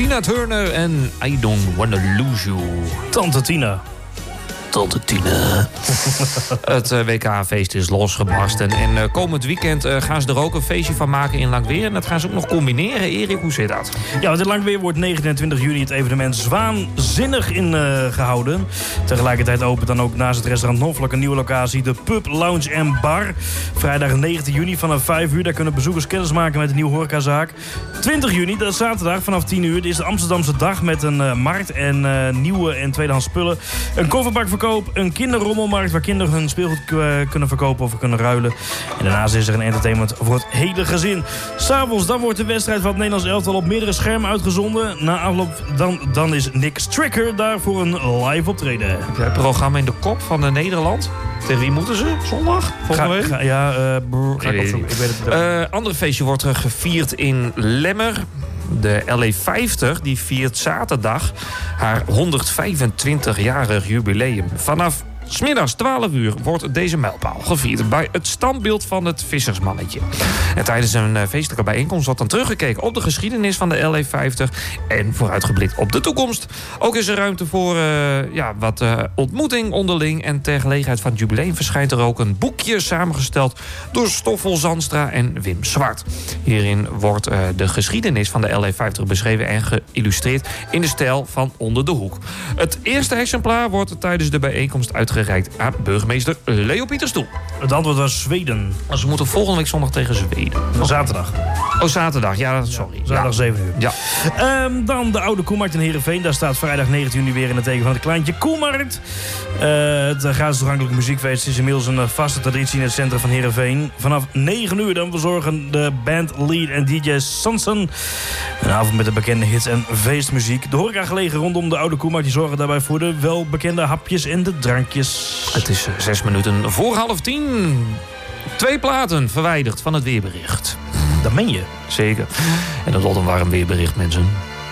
Tina Turner en I Don't Wanna Lose You. Tante Tina. Het WK-feest is losgebarsten. En komend weekend gaan ze er ook een feestje van maken in Langweer. En dat gaan ze ook nog combineren. Erik, hoe zit dat? Ja, want in Langweer wordt 29 en 20 juni het evenement Zwaanzinnig gehouden. Tegelijkertijd opent dan ook naast het restaurant Noffelijk een nieuwe locatie, de Pub, Lounge en Bar. Vrijdag 19 juni vanaf 5 uur. Daar kunnen bezoekers kennis maken met een nieuwe horecazaak. 20 juni, dat is zaterdag, vanaf 10 uur. Dit is de Amsterdamse dag met een markt en nieuwe en tweedehands spullen. Een kofferbakverkoop, een kinderrommelmarkt waar kinderen hun speelgoed kunnen verkopen of kunnen ruilen. En daarnaast is er een entertainment voor het hele gezin. S'avonds dan wordt de wedstrijd van het Nederlands elftal op meerdere schermen uitgezonden. Na afloop dan is Nick Stricker daar voor een live optreden. Heb jij het programma in de kop van Nederland? Tegen wie moeten ze? Zondag? Volgende week? Ga ik opzoeken. Ik weet het. Ander feestje wordt gevierd in Lemmer. De LA50 die viert zaterdag haar 125-jarig jubileum. Vanaf 's middags 12 uur wordt deze mijlpaal gevierd bij het standbeeld van het vissersmannetje. En tijdens een feestelijke bijeenkomst wordt dan teruggekeken op de geschiedenis van de LA50 en vooruitgeblikt op de toekomst. Ook is er ruimte voor wat ontmoeting onderling. En ter gelegenheid van het jubileum verschijnt er ook een boekje samengesteld door Stoffel Zandstra en Wim Zwart. Hierin wordt de geschiedenis van de LA50 beschreven en geïllustreerd in de stijl van Onder de Hoek. Het eerste exemplaar wordt tijdens de bijeenkomst uitgereikt aan burgemeester Leo Pieterstoel. Het antwoord was Zweden. Ze moeten volgende week zondag tegen Zweden. Zaterdag. Oh, zaterdag. Ja, sorry. Zaterdag 7 uur. Ja. Dan de Oude Koemarkt in Heerenveen. Daar staat vrijdag 19 juni weer in het teken van het Kleintje Koemarkt. Het gratis toegankelijke muziekfeest is inmiddels een vaste traditie in het centrum van Heerenveen. Vanaf 9 uur dan verzorgen de band Lead en DJ Sanson een avond met de bekende hits en feestmuziek. De horeca gelegen rondom de Oude Koemarkt die zorgen daarbij voor de welbekende hapjes en de drankjes. Het is 6 minuten voor 9:30. 2 platen verwijderd van het weerbericht. Dat meen je? Zeker. En dat wordt een warm weerbericht, mensen.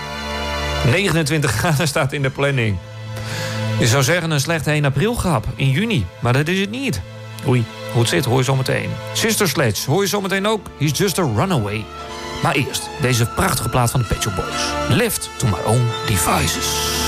29 graden staat in de planning. Je zou zeggen een slechte 1 april grap in juni. Maar dat is het niet. Oei. Hoe het zit hoor je zometeen. Sister Sledge hoor je zometeen ook. He's just a runaway. Maar eerst deze prachtige plaat van de Pet Shop Boys. Left to my own devices.